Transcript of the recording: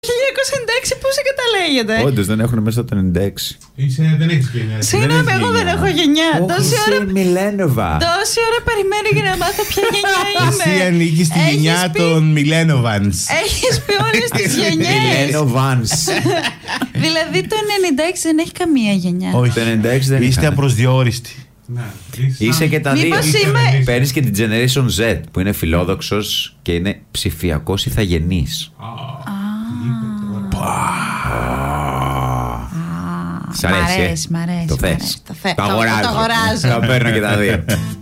1996 πού σε καταλέγεται. Όντως δεν έχουν μέσα το 96. Δεν έχεις γενιά. Συγγνώμη, εγώ δεν έχω γενιά. Είσαι Μιλένοβα. Τόση ώρα περιμένω για να μάθω ποια γενιά είμαι. Εσύ ανήκεις στη γενιά των Μιλένοβανς. Έχεις πει όλες τις γενιές. Μιλένοβανς. Δηλαδή το 96 δεν έχει καμία γενιά. Όχι, Το 96 δεν είστε είχαν. απροσδιόριστοι. Είσαι και τα δύο. Μήπως είμαι. Παίρνεις και την Generation Z που είναι φιλόδοξος και είναι ψηφιακός ηθαγενής. Σ' αρέσει. Μ' αρέσει. Το θες. Το αγοράζω. αγοράζω. Τα παίρνω και τα δύο.